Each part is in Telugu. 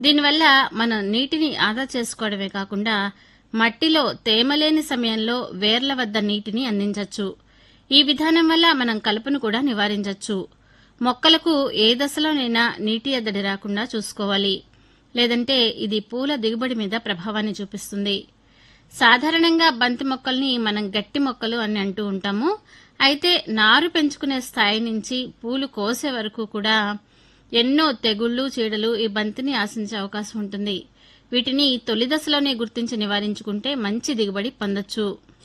దీనివల్ల మనం నీటిని ఆదా చేసుకోవడమే కాకుండా మట్టిలో తేమలేని సమయంలో వేర్ల వద్ద నీటిని అందించవచ్చు. ఈ విధానం వల్ల మనం కలుపును కూడా నివారించవచ్చు. మొక్కలకు ఏ దశలోనైనా నీటి ఎద్దడి రాకుండా చూసుకోవాలి. లేదంటే ఇది పూల దిగుబడి మీద ప్రభావాన్ని చూపిస్తుంది. సాధారణంగా బంతి మొక్కల్ని మనం గట్టి మొక్కలు అని అంటూ ఉంటాము. అయితే నారు పెంచుకునే స్థాయి నుంచి పూలు కోసే వరకు కూడా ఎన్నో తెగుళ్లు, చీడలు ఈ బంతిని ఆశించే అవకాశం ఉంటుంది. వీటిని తొలి దశలోనే గుర్తించి నివారించుకుంటే మంచి దిగుబడి పొందొచ్చు.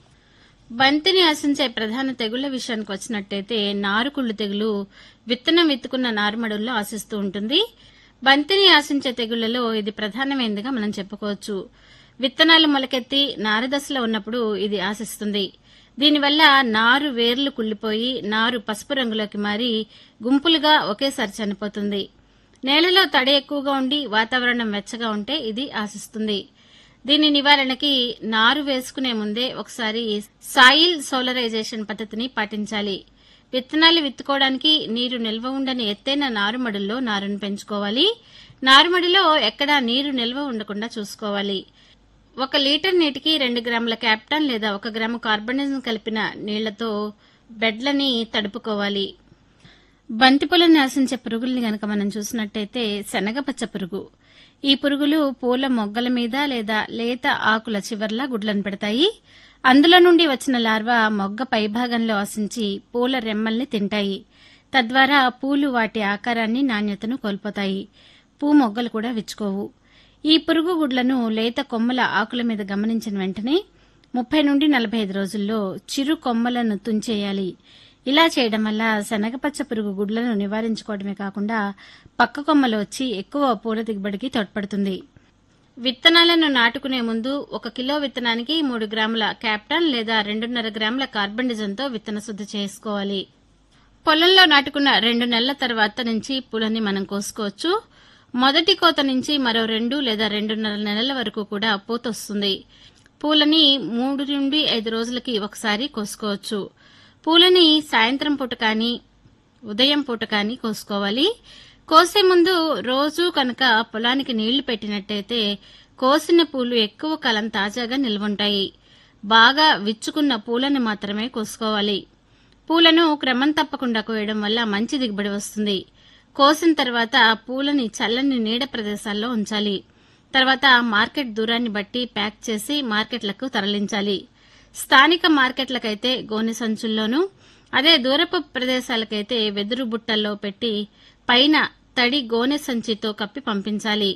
బంతిని ఆశించే ప్రధాన తెగుళ్ల విషయానికి వచ్చినట్టయితే నారుకుళ్ళు తెగులు విత్తనం విత్తుకున్న నారుమడుల్లో ఆశిస్తూ ఉంటుంది. బంతిని ఆశించే తెగుళ్లలో ఇది ప్రధానమైనదిగా మనం చెప్పుకోవచ్చు. విత్తనాలు మొలకెత్తి నారుదశలో ఉన్నప్పుడు ఇది ఆశిస్తుంది. దీనివల్ల నారు వేర్లు కుళ్లిపోయి నారు పసుపు రంగులోకి మారి గుంపులుగా ఒకేసారి చనిపోతుంది. నేలలో తడి ఎక్కువగా ఉండి వాతావరణం వెచ్చగా ఉంటే ఇది ఆశిస్తుంది. దీని నివారణకి నారు వేసుకునే ముందే ఒకసారి సాయిల్ సోలరైజేషన్ పద్ధతిని పాటించాలి. విత్తనాలు విత్తుకోవడానికి నీరు నిల్వ ఉండని ఎత్తైన నారుమడుల్లో నారును పెంచుకోవాలి. నారుమడిలో ఎక్కడా నీరు నిల్వ ఉండకుండా చూసుకోవాలి. 1 లీటర్ నీటికి 2 గ్రాముల క్యాప్టాన్ లేదా 1 గ్రాము కార్బనిజం కలిపిన నీళ్లతో బెడ్లని తడుపుకోవాలి. బంతిపూలను ఆశించే పురుగుల్ని గనక మనం చూసినట్టయితే శనగపచ్చ పురుగు. ఈ పురుగులు పూల మొగ్గల మీద లేదా లేత ఆకుల చివర్లా గుడ్లను పెడతాయి. అందులో నుండి వచ్చిన లార్వా మొగ్గ పైభాగంలో ఆశించి పూల రెమ్మల్ని తింటాయి. తద్వారా పూలు వాటి ఆకారాన్ని, నాణ్యతను కోల్పోతాయి. పూ మొగ్గలు కూడా విచ్చుకోవు. ఈ పురుగు గుడ్లను లేత కొమ్మల ఆకుల మీద గమనించిన వెంటనే 30 నుండి 45 రోజుల్లో చిరు కొమ్మలను తుంచేయాలి. ఇలా చేయడం వల్ల శనగపచ్చ పురుగు గుడ్లను నివారించుకోవడమే కాకుండా పక్క కొమ్మలు వచ్చి ఎక్కువ పూల దిగుబడికి తోడ్పడుతుంది. విత్తనాలను నాటుకునే ముందు 1 కిలో విత్తనానికి 3 గ్రాముల క్యాప్టాన్ లేదా 2.5 గ్రాముల కార్బనిజంతో విత్తన శుద్ధి చేసుకోవాలి. పొలంలో నాటుకున్న 2 నెలల తర్వాత నుంచి పూలని మనం కోసుకోవచ్చు. మొదటి కోత నుంచి మరో 2 లేదా 2.5 నెలల వరకు కూడా పూత వస్తుంది. పూలని 3 నుండి 5 రోజులకి ఒకసారి కోసుకోవచ్చు. పూలని సాయంత్రం పూట కానీ ఉదయం పూట కానీ కోసుకోవాలి. కోసే ముందు రోజు కనుక పొలానికి నీళ్లు పెట్టినట్టయితే కోసిన పూలు ఎక్కువ కాలం తాజాగా నిల్వుంటాయి. బాగా విచ్చుకున్న పూలను మాత్రమే కోసుకోవాలి. పూలను క్రమం తప్పకుండా కోయడం వల్ల మంచి దిగుబడి వస్తుంది. కోసిన తర్వాత పూలని చల్లని నీడ ప్రదేశాల్లో ఉంచాలి. తర్వాత మార్కెట్ దూరాన్ని బట్టి ప్యాక్ చేసి మార్కెట్లకు తరలించాలి. స్థానిక మార్కెట్లకైతే గోనె సంచుల్లోనూ, అదే దూరపు ప్రదేశాలకైతే వెదురు బుట్టల్లో పెట్టి పైన తడి గోనె సంచితో కప్పి పంపించాలి.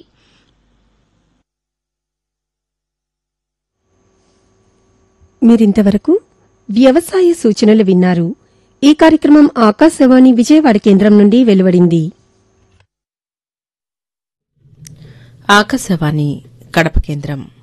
మీరింతవరకు వ్యవసాయ సూచనలు విన్నారు. ఈ కార్యక్రమం ఆకాశవాణి విజయవాడ కేంద్రం నుండి వెలువడింది. ఆకాశవాణి కడప కేంద్రం.